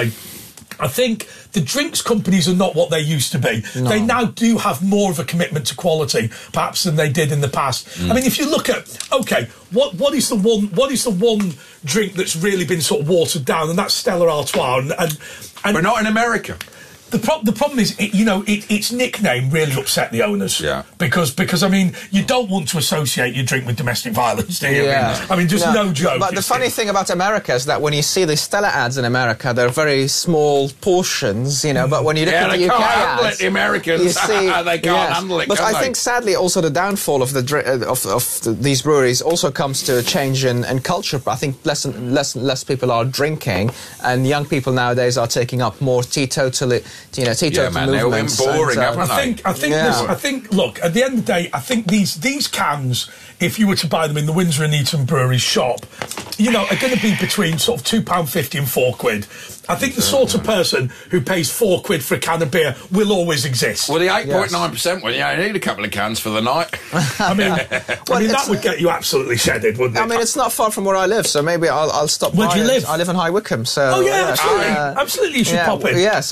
the drinks companies are not what they used to be. No. They now do have more of a commitment to quality, perhaps, than they did in the past. I mean, if you look at what is the one drink that's really been sort of watered down, and that's Stella Artois, and we're not in America. The problem is, its nickname really upset the owners. Yeah. Because I mean, you don't want to associate your drink with domestic violence, do you? Yeah. I mean, just no joke. But the funny thing about America is that when you see the Stella ads in America, they're very small portions, you know. But when you look at the UK ads, the Americans, you see, they can't handle it. But I think sadly, also the downfall of these breweries also comes to a change in culture. I think less and less people are drinking, and young people nowadays are taking up more teetotal movements. They're boring, haven't they? I think. Look, at the end of the day, I think these cans, if you were to buy them in the Windsor and Eton Brewery shop, you know, are going to be between sort of £2.50 and £4. I think the sort of person who pays £4 for a can of beer will always exist. Well, the 8.9% one, you need a couple of cans for the night. I mean, that would get you absolutely shedded, wouldn't it? I mean, it's not far from where I live, so maybe I'll stop. Where do you live? I live in High Wycombe, so... Oh, yeah, absolutely. You should pop in. Yes,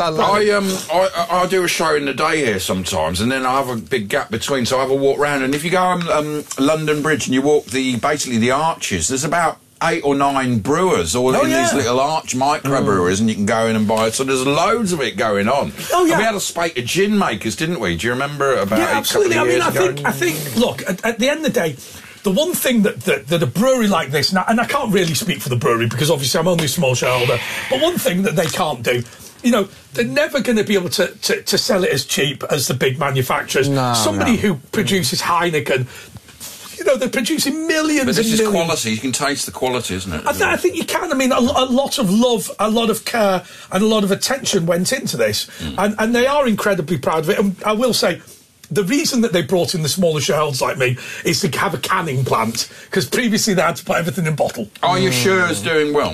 I do a show in the day here sometimes, and then I have a big gap between, so I have a walk round. And if you go on London Bridge and you walk basically the arches, there's about 8 or 9 brewers all in these little arch microbreweries, and you can go in and buy it. So there's loads of it going on. Oh, yeah. And we had a spate of gin makers, didn't we? Do you remember about a couple of years ago? I think, look, at the end of the day, the one thing that a brewery like this, and I can't really speak for the brewery because obviously I'm only a small shareholder, but one thing that they can't do, you know, they're never going to be able to sell it as cheap as the big manufacturers. Somebody who produces Heineken, you know, they're producing millions. But this is quality. You can taste the quality, isn't it? I think you can. I mean, a lot of love, a lot of care, and a lot of attention went into this, and they are incredibly proud of it. And I will say, the reason that they brought in the smaller shareholders like me is to have a canning plant, because previously they had to put everything in bottle. Are your shares doing well?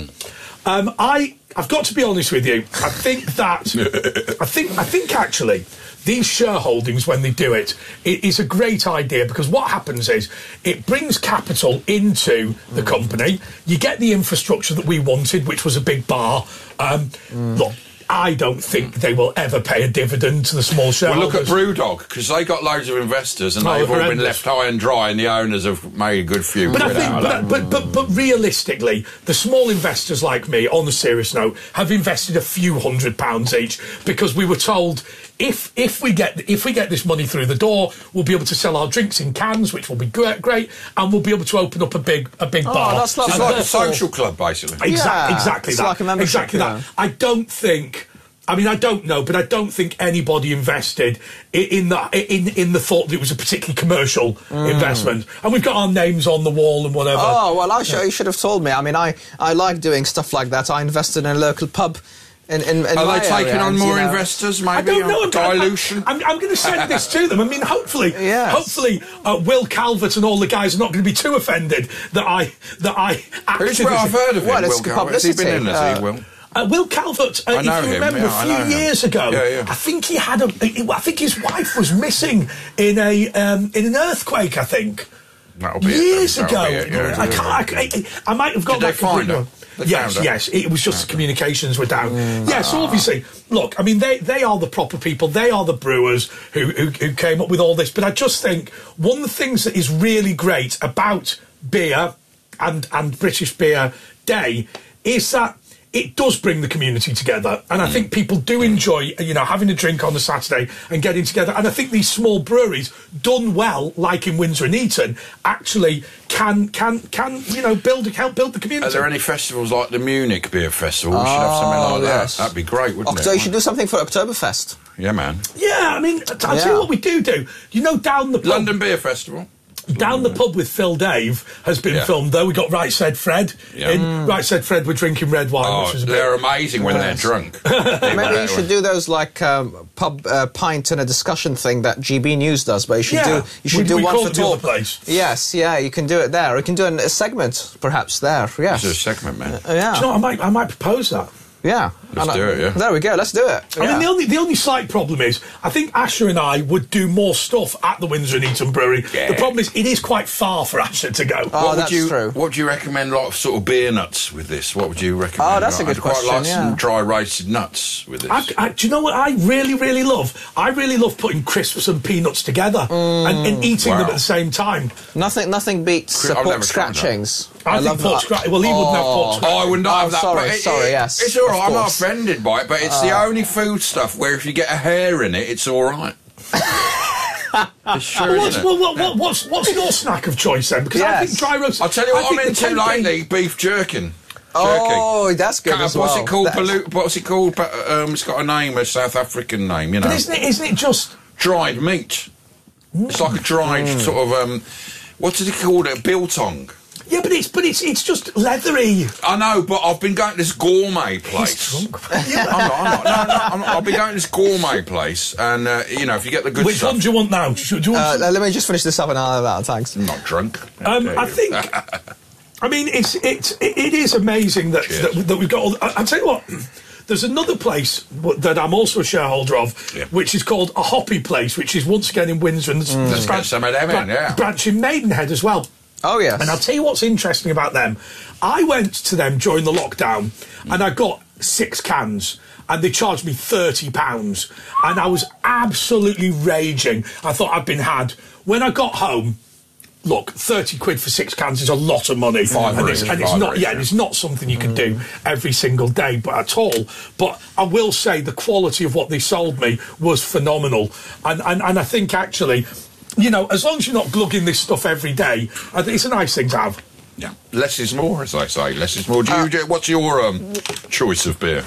I've got to be honest with you. I think that I think actually these shareholdings, when they do it, it is a great idea, because what happens is it brings capital into the company. You get the infrastructure that we wanted, which was a big bar. Look, I don't think they will ever pay a dividend to the small shareholders. Well, look at Brewdog, because they got loads of investors and they've all been left high and dry, and the owners have made a good few. But I think, but realistically, the small investors like me, on a serious note, have invested a few £100 each, because we were told if we get this money through the door, we'll be able to sell our drinks in cans, which will be great, and we'll be able to open up a big bar. That's like, it's like a social club, basically. Exactly that. Like a membership, exactly that. I don't think. I mean, I don't know, but I don't think anybody invested in the thought that it was a particularly commercial investment. And we've got our names on the wall and whatever. Oh, well, you should have told me. I mean, I like doing stuff like that. I invested in a local pub. In Are they taking on more investors, maybe? I don't know. Dilution? I'm going to send this to them. I mean, hopefully, Will Calvert and all the guys are not going to be too offended that I actually... I've heard of him, well, Will Calvert. Has he been in, has he, Will? Will Calvert, if you remember, a few years ago, I think he had I think his wife was missing in an earthquake. I think that'll be years it. ago. I might have got Did that they find her? Yes. It was just the communications were down. Yes, obviously. Look, I mean, they are the proper people. They are the brewers who came up with all this. But I just think one of the things that is really great about beer and British Beer Day is that it does bring the community together, and I think people do enjoy, having a drink on a Saturday and getting together. And I think these small breweries, done well, like in Windsor and Eton, actually can help build the community. Are there any festivals like the Munich Beer Festival? We should have something like that. That'd be great, wouldn't it? So you should do something for Oktoberfest. Yeah, man. Yeah, I mean, I'll tell you what we do. Down the pub, London Beer Festival. Down the pub with Phil Dave has been filmed, though. We got Right Said Fred in. Right Said Fred were drinking red wine, which was they're amazing when they're drunk. Maybe you should do those like pub pint and a discussion thing that GB News does, but you should do one for talk. Yes, you can do it there. Or you can do a segment, perhaps there. Yes, it's a segment, man. Do you know, I might propose that. Yeah. Let's do it, There we go, let's do it. I mean, the only slight problem is, I think Asher and I would do more stuff at the Windsor and Eton Brewery. Yeah. The problem is, it is quite far for Asher to go. That's true. What would you recommend, like, sort of beer nuts with this? What would you recommend? Oh, that's a good question, I'd quite like some dry roasted nuts with this. Do you know what I really, really love? I really love putting crisps and peanuts together and eating them at the same time. Nothing beats pork scratchings. I love pork scratchings. Well, he wouldn't have pork scratchings. I would not have that. Sorry, yes. It's all right, I'm not offended by it, but it's the only food stuff where if you get a hair in it, it's all right. What's your snack of choice then? Because I think dry roast... I'll tell you what I'm into lately, beef jerky. Oh, that's good as well. What's it called? What's it called? It's got a name, a South African name, you know. But isn't it just... dried meat. It's like a dried sort of... what's it called? A biltong. Yeah, but it's just leathery. I know, but I've been going to this gourmet place. He's drunk. I'm not. I've been going to this gourmet place, and if you get the good Which stuff. one do you want now? Let me just finish this up and I'll have that. Thanks. I'm not drunk. I think. I mean, it is amazing that we've got all. I'll tell you what. There's another place that I'm also a shareholder of, which is called a Hoppy Place, which is once again in Windsor, and let's get some of them in, branch in Maidenhead as well. Oh, yes. And I'll tell you what's interesting about them. I went to them during the lockdown and I got 6 cans and they charged me £30 and I was absolutely raging. I thought I'd been had. When I got home, look, 30 quid for 6 cans is a lot of money. It's not something you can do every single day at all. But I will say the quality of what they sold me was phenomenal. And I think actually... as long as you're not glugging this stuff every day, I think it's a nice thing to have. Yeah, less is more, as they say. Less is more. What's your choice of beer?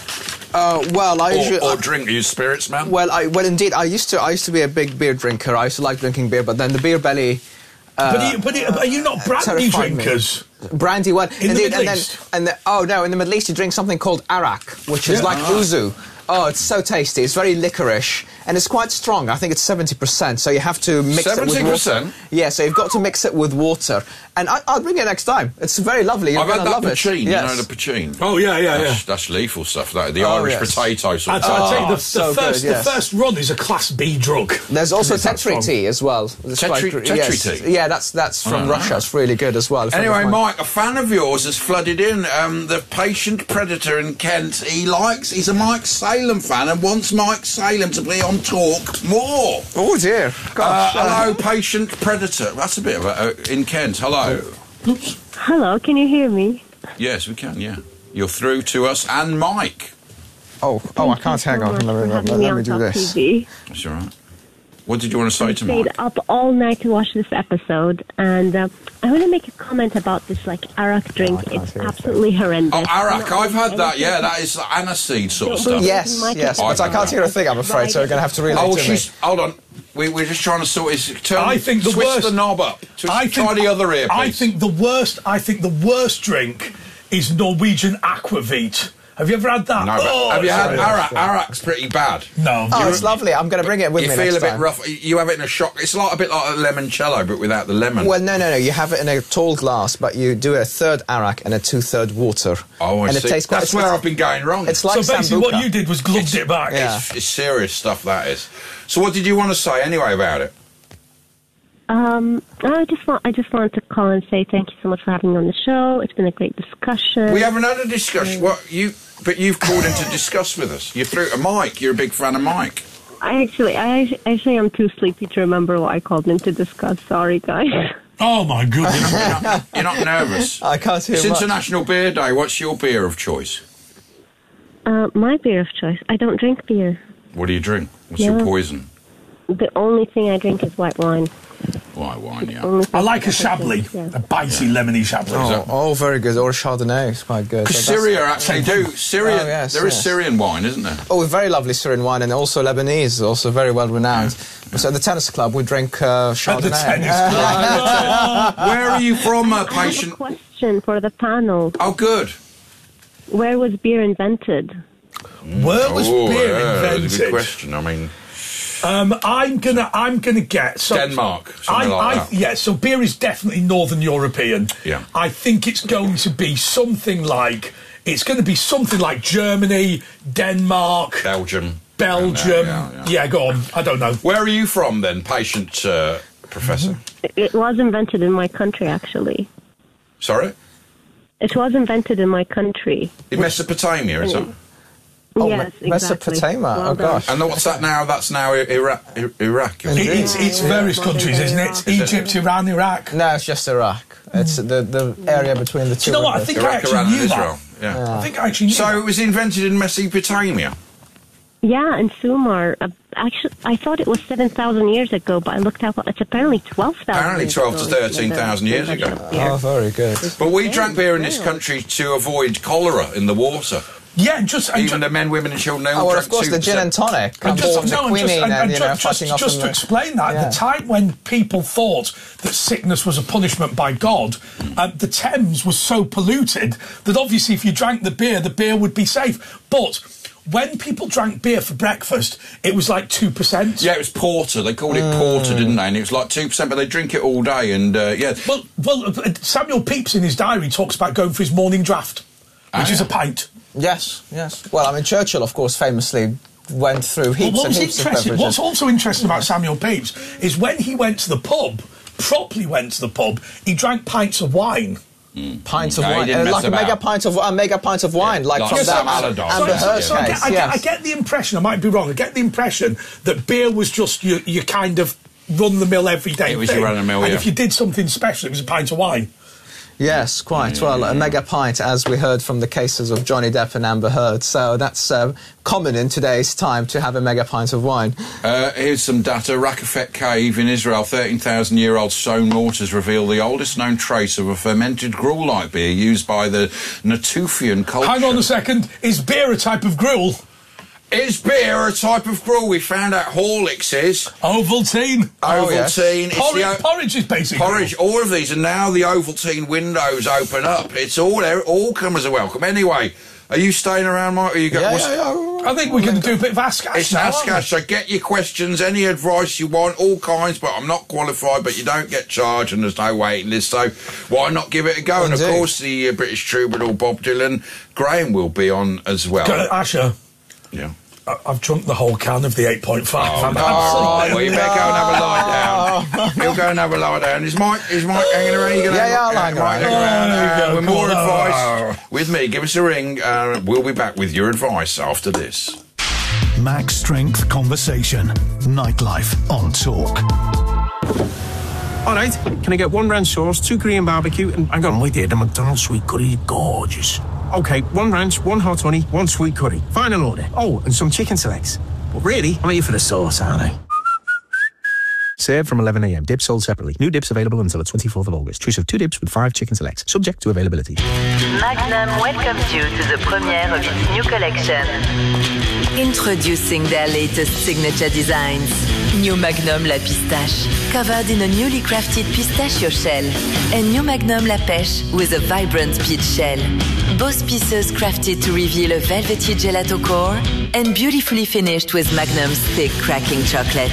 Or drink? Are you a spirits man? Well, indeed, I used to be a big beer drinker. I used to like drinking beer, but then the beer belly. But are you not brandy drinkers? Brandy wine. In Indeed, the Middle East? in the Middle East you drink something called arak, which is like ouzo. Oh, it's so tasty. It's very licorice, and it's quite strong. I think it's 70%, so you have to mix it with water. 70%? Yeah, so you've got to mix it with water. And I'll bring it next time. It's very lovely. You're I've had going to that love poutine, it. Yes. you know, the poutine. Oh, yeah. That's lethal stuff, that. The Irish potato sort of I'll tell you, good, the first run is a Class B drug. There's also Tetri tea as well. Tetri tea? Yeah, that's from Russia. It's really good as well. Anyway, Mike, a fan of yours has flooded in. The patient predator in Kent, he's a Mike Salem fan and wants Mike Salem to be on Talk more. Oh, dear. Gosh. Hello, patient predator. That's a bit of in Kent. Hello. Oops. Hello, can you hear me? Yes, we can, yeah. You're through to us and Mike. Oh, I can't hang on. Let me do this. TV. That's all right. What did you want to say to Mike? I stayed up all night to watch this episode, and I want to make a comment about this, arak drink. It's absolutely horrendous. Oh, arak, I've had that, yeah. That is aniseed sort of stuff. Yes, but I can't hear a thing, I'm afraid, so we're going to have to relay to me. Hold on. We're just trying to sort this. Twist the knob up. Try the other ear, please. I think the worst drink is Norwegian aquavit. Have you ever had that? No, have you had arak? Arak's pretty bad. No. Oh, it's lovely. I'm going to bring it with me next time. You feel a bit rough. You have it in a shock. It's a bit like a limoncello, but without the lemon. Well, no. You have it in a tall glass, but you do a third arak and a 2/3 water. Oh, I see. It tastes quite. That's where I've been going wrong. It's like so basically, what you did was gloved it back. Yeah. It's serious stuff, that is. So, what did you want to say anyway about it? I just wanted to call and say thank you so much for having me on the show. It's been a great discussion. We haven't had a discussion. But you've called in to discuss with us. You're through to Mike. You're a big fan of Mike. I am too sleepy to remember what I called in to discuss. Sorry, guys. Oh my goodness! You're not nervous. I can't hear. It's International Beer Day. What's your beer of choice? My beer of choice. I don't drink beer. What do you drink? What's your poison? The only thing I drink is white wine. White wine, yeah. I like a Chablis, a bitey, lemony Chablis. Oh, very good. Or a Chardonnay is quite good. Because Syria actually do. There is Syrian wine, isn't there? Oh, very lovely Syrian wine, and also Lebanese, also very well renowned. Yeah. So at the tennis club, we drink Chardonnay. At the tennis club. Where are you from, patient? I have a question for the panel. Oh, good. Where was beer invented? Where was beer invented? That's a good question. I mean... I'm gonna get Denmark. Like that. So beer is definitely Northern European. Yeah. I think it's going to be something like Germany, Denmark, Belgium. Yeah, go on. I don't know. Where are you from then, patient professor? It was invented in my country, actually. Sorry? It was invented in my country. In Mesopotamia, is it? Oh, yes, Mesopotamia. Well gosh. And what's that now? That's now Iraq. It's various countries, isn't it? Egypt, Iran, Iraq. No, it's just Iraq. It's the area between the two. You know what? I think I actually knew that. Yeah. I think I actually knew that. So it was invented in Mesopotamia? Yeah, in Sumer. Actually, I thought it was 7,000 years ago, but I looked up. It's apparently 12,000. Apparently 12 to 13,000 years ago. Oh, very good. But we drank beer in this country to avoid cholera in the water. Yeah, even the men, women, and children. Well, of course, the gin and tonic. Just to explain that, the time when people thought that sickness was a punishment by God, the Thames was so polluted that obviously, if you drank the beer would be safe. But when people drank beer for breakfast, it was like 2%. Yeah, it was porter. They called it porter, didn't they? And it was like 2%, but they drink it all day. And yeah. Well, Samuel Pepys in his diary talks about going for his morning draft, which is a pint. Yes. Well, I mean, Churchill, of course, famously went through heaps and heaps of beverages. What's also interesting about Samuel Pepys is when he went to the pub, properly went to the pub, he drank pints of wine. Pints of wine, like a mega pint of wine, like from that Amber Heard case. I get the impression, I might be wrong, I get the impression that beer was just your kind of run-the-mill everyday thing. It was your run-the-mill, and if you did something special, it was a pint of wine. Yes, quite. Well, a mega pint, as we heard from the cases of Johnny Depp and Amber Heard. So that's common in today's time to have a mega pint of wine. Here's some data. Raqefet Cave in Israel, 13,000-year-old stone mortars reveal the oldest known trace of a fermented gruel-like beer used by the Natufian culture. Hang on a second. Is beer a type of gruel? Is beer a type of gruel? We found out Horlicks is. Ovaltine. Ovaltine. Yes. Porridge is basically porridge. All of these, and now the Ovaltine windows open up. It's all comers are welcome. Anyway, are you staying around, Mike? Or you got? I think we can do a bit of Ask Ash. It's Ask Ash, so get your questions, any advice you want, all kinds, but I'm not qualified, but you don't get charged and there's no waiting list, so why not give it a go? Indeed. And of course, the British troubadour Bob Dylan, Graham will be on as well. Asher. Yeah. I've drunk the whole can of the 8.5. Well, you better go and have a lie down. He'll go and have a lie down. Is Mike hanging around? I'll hang around. With more advice with me, give us a ring. We'll be back with your advice after this. Max Strength Conversation. Nightlife on Talk. All right, can I get 1 ranch sauce, 2 Korean barbecue, and hang on, wait there, the McDonald's sweet curry, gorgeous. Okay, 1 ranch, 1 hot honey, 1 sweet curry. Final order. Oh, and some chicken selects. But really, I'm here for the sauce, aren't I? Served from 11 a.m. Dips sold separately. New dips available until the 24th of August. Choose of 2 dips with 5 chicken selects. Subject to availability. Magnum welcomes you to the premiere of its new collection. Introducing their latest signature designs. New Magnum La Pistache, covered in a newly crafted pistachio shell. And New Magnum La Pêche with a vibrant peach shell. Both pieces crafted to reveal a velvety gelato core and beautifully finished with Magnum's thick cracking chocolate.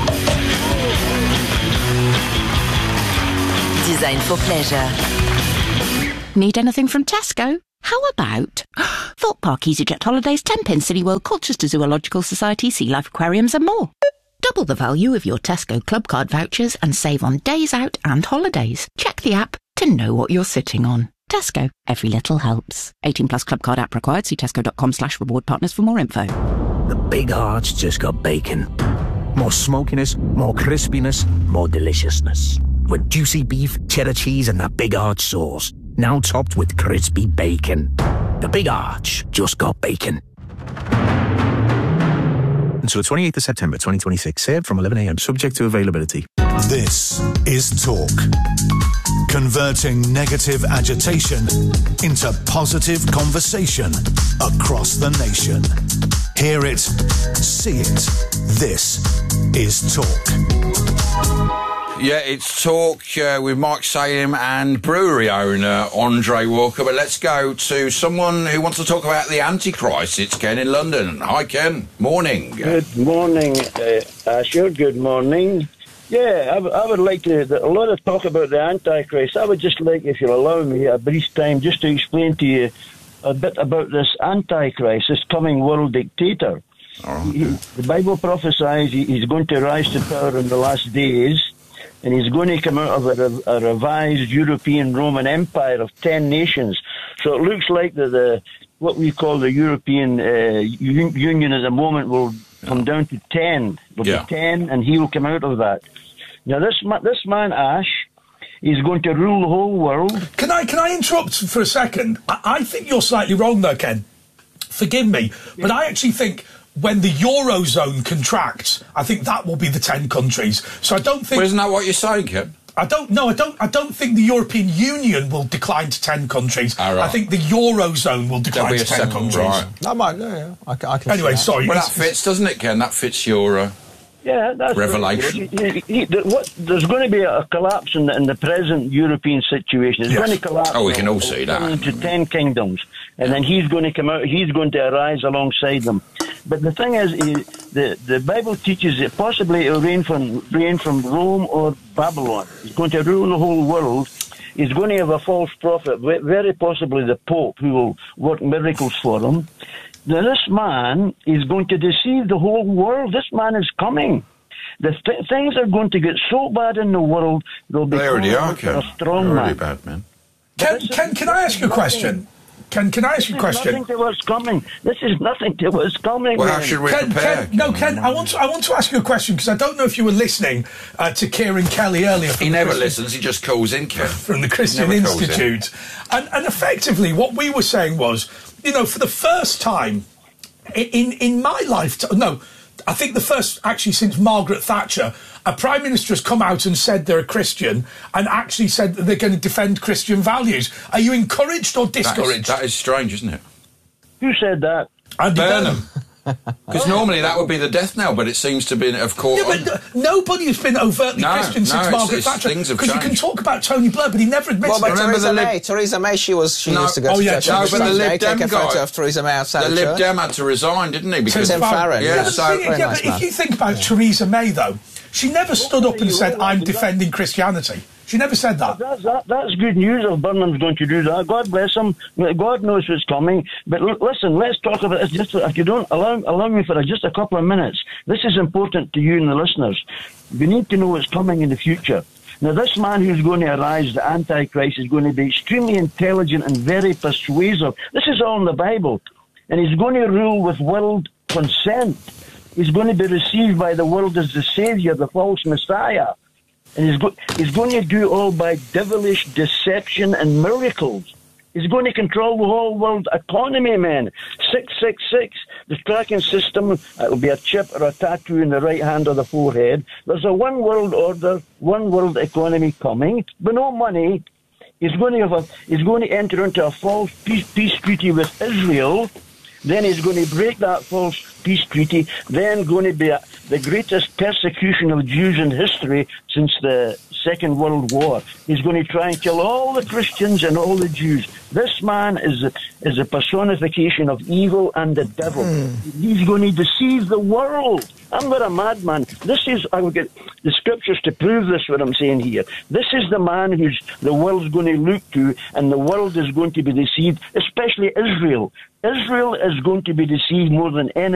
Designed for pleasure. Need anything from Tesco? How about Thorpe Park EasyJet Holidays, 10-pin Cityworld, Colchester Zoological Society, Sea Life Aquariums and more. Double the value of your Tesco Club Card vouchers and save on days out and holidays. Check the app to know what you're sitting on. Tesco, every little helps. 18 plus Club Card app required. See tesco.com/reward partners for more info. The big heart's just got bacon. More smokiness, more crispiness, more deliciousness. With juicy beef, cheddar cheese and the Big Arch sauce. Now topped with crispy bacon. The Big Arch just got bacon. Until the 28th of September 2026. Served from 11 a.m. Subject to availability. This is Talk. Converting negative agitation into positive conversation across the nation. Hear it, see it. This is Talk. Yeah, it's Talk with Mike Salem and brewery owner Andre Walker. But let's go to someone who wants to talk about the Antichrist. It's Ken in London. Hi, Ken. Morning. Good morning, Asher. Good morning. Yeah, I would like to, a lot of talk about the Antichrist. I would just like, if you'll allow me a brief time, just to explain to you a bit about this Antichrist, this coming world dictator. The Bible prophesies he's going to rise to power in the last days, and he's going to come out of a revised European Roman Empire of 10 nations. So it looks like that what we call the European Union at the moment will come down to 10. Will be 10, and he will come out of that. Now, this man, Ash, is going to rule the whole world. Can I interrupt for a second? I think you're slightly wrong there, Ken. Forgive me, but I actually think when the Eurozone contracts, I think that will be the 10 countries. So I don't think... Well, isn't that what you're saying, Ken? I don't think the European Union will decline to 10 countries. Right. I think the Eurozone will decline to 10 countries. Right. That might, yeah. I can anyway, sorry. Well, that fits, doesn't it, Ken? That fits your... Yeah, that's revelation. There's going to be a collapse in the present European situation. It's going to collapse. Oh, we can all see that. Into 10 kingdoms, and then he's going to come out. He's going to arise alongside them. But the thing is, the Bible teaches that possibly it'll reign from Rome or Babylon. He's going to rule the whole world. He's going to have a false prophet, very possibly the Pope, who will work miracles for him. Now, this man is going to deceive the whole world. This man is coming. Things are going to get so bad in the world, they'll be a strong man. Bad, man. Ken, can I ask you a question? Ken, I ask you a question? Nothing to what's coming. This is nothing to what's coming. Well, how should we prepare? Ken, I want to ask you a question, because I don't know if you were listening to Kieran Kelly earlier. He never listens, he just calls in, Ken. From the Christian Institute. And effectively, what we were saying was, for the first time in my lifetime, I think the first, actually, since Margaret Thatcher, a Prime Minister has come out and said they're a Christian and actually said that they're going to defend Christian values. Are you encouraged or discouraged? That is strange, isn't it? Who said that? Andy Burnham. Because normally that would be the death knell, but it seems to be, of course... Yeah, but nobody has been overtly Christian since Margaret Thatcher. Things have because you can talk about Tony Blair, but he never admits it. But Theresa May, she used to go to church. No, but the Lib Dem take a photo of Theresa May outside the Lib Dem had to resign, didn't he? Because Tim Farron. Yeah, but if you think about Theresa May, though, she never stood up and said, I'm defending Christianity. She never said that. That's good news if Burnham's going to do that. God bless him. God knows what's coming. But listen, let's talk about this. Just if you don't allow me for just a couple of minutes. This is important to you and the listeners. We need to know what's coming in the future. Now, this man who's going to arise, the Antichrist, is going to be extremely intelligent and very persuasive. This is all in the Bible. And he's going to rule with world consent. He's going to be received by the world as the Saviour, the false Messiah. And he's going to do all by devilish deception and miracles. He's going to control the whole world economy, man. 666, the tracking system, it'll be a chip or a tattoo in the right hand or the forehead. There's a one world order, one world economy coming, but no money. He's going to enter into a false peace treaty with Israel. Then he's going to break that false peace treaty. Then going to be the greatest persecution of Jews in history since the Second World War. He's going to try and kill all the Christians and all the Jews. This man is a personification of evil and the devil. He's going to deceive the world. I'm not a madman. I will get the scriptures to prove this, what I'm saying here. This is the man who's the world's going to look to, and the world is going to be deceived, especially Israel. Israel is going to be deceived more than any